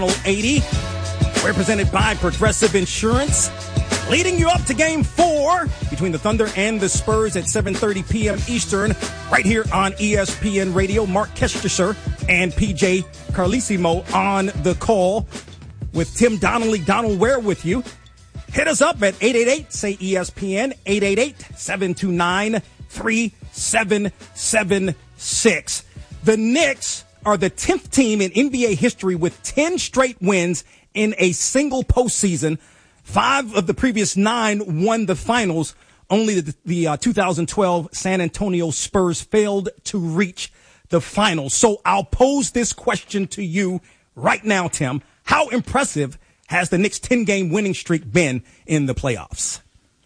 80, represented by Progressive Insurance, leading you up to Game 4 between the Thunder and the Spurs at 7:30 p.m. Eastern, right here on ESPN Radio. Mark Kestisher and PJ Carlesimo on the call with Tim Donnelly. Donald Ware with you. Hit us up at 888-SAY-ESPN, 888-729-3776. The Knicks are the 10th team in NBA history with 10 straight wins in a single postseason. 5 of the previous 9 won the finals. Only the 2012 San Antonio Spurs failed to reach the finals. So I'll pose this question to you right now, Tim. How impressive has the Knicks' 10-game winning streak been in the playoffs?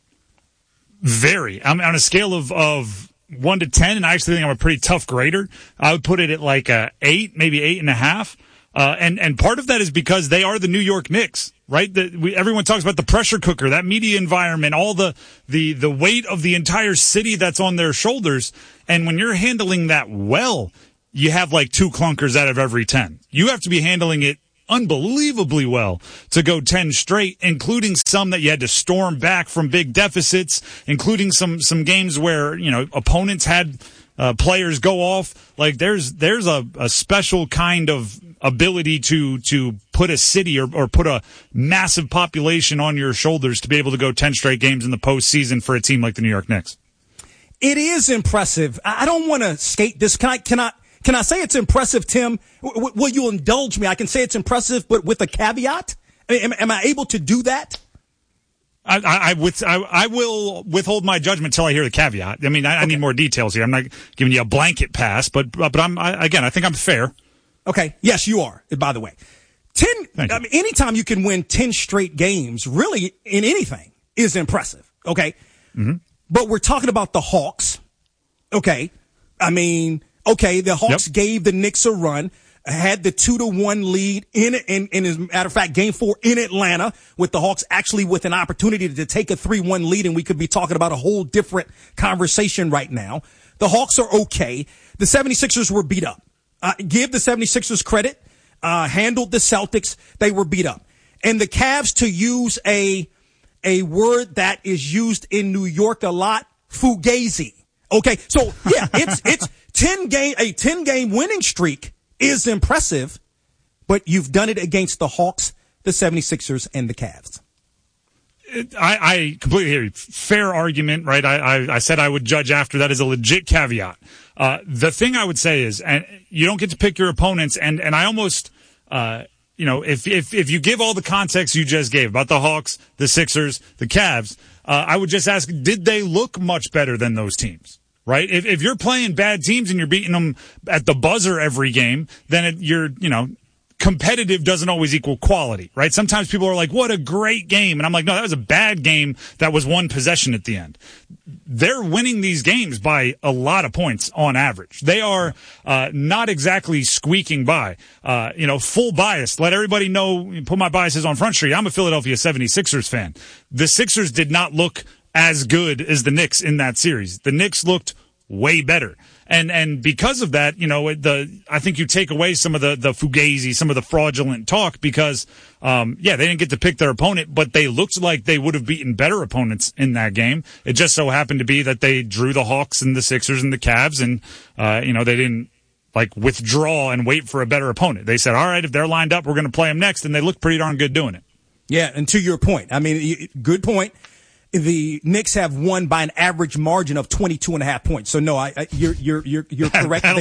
Very. I'm on a scale of 1 to 10, and I actually think I'm a pretty tough grader. I would put it at like a 8, maybe 8.5. And part of that is because they are the New York Knicks, right? Everyone talks about the pressure cooker, that media environment, all the weight of the entire city that's on their shoulders. And when you're handling that well, you have like 2 clunkers out of every 10. You have to be handling it unbelievably well to go 10 straight, including some that you had to storm back from big deficits, including some games where, you know, opponents had players go off. Like there's a special kind of ability to put a city or put a massive population on your shoulders to be able to go 10 straight games in the postseason for a team like the New York Knicks. It is impressive. I don't want to skate this. Can I say it's impressive, Tim? Will you indulge me? I can say it's impressive, but with a caveat. Am I able to do that? I will withhold my judgment until I hear the caveat. I mean, I need more details here. I'm not giving you a blanket pass, but I think I'm fair. Okay. Yes, you are. By the way, 10. I mean, anytime you can win 10 straight games, really in anything, is impressive. Okay. Mm-hmm. But we're talking about the Hawks. Okay. I mean. Okay, the Hawks gave the Knicks a run, had the 2-1 lead in as a matter of fact, Game 4 in Atlanta, with the Hawks actually with an opportunity to take a 3-1 lead, and we could be talking about a whole different conversation right now. The Hawks are okay. The 76ers were beat up. Give the 76ers credit, handled the Celtics. They were beat up. And the Cavs, to use a word that is used in New York a lot, fugazi. Okay, so yeah, it's a 10-game winning streak is impressive, but you've done it against the Hawks, the 76ers, and the Cavs. I completely hear you. Fair argument, right? I said I would judge after. That is a legit caveat. The thing I would say is, and you don't get to pick your opponents, and I almost, if you give all the context you just gave about the Hawks, the Sixers, the Cavs, I would just ask, did they look much better than those teams? Right? If you're playing bad teams and you're beating them at the buzzer every game, then competitive doesn't always equal quality, right? Sometimes people are like, what a great game. And I'm like, no, that was a bad game that was one possession at the end. They're winning these games by a lot of points on average. They are not exactly squeaking by. Full bias. Let everybody know, put my biases on Front Street. I'm a Philadelphia 76ers fan. The Sixers did not look as good as the Knicks in that series. The Knicks looked way better. And because of that, I think you take away some of the fugazi, some of the fraudulent talk because, they didn't get to pick their opponent, but they looked like they would have beaten better opponents in that game. It just so happened to be that they drew the Hawks and the Sixers and the Cavs and, they didn't withdraw and wait for a better opponent. They said, all right, if they're lined up, we're going to play them next. And they looked pretty darn good doing it. Yeah. And to your point, I mean, good point. The Knicks have won by an average margin of 22.5 points. So no, you're correct.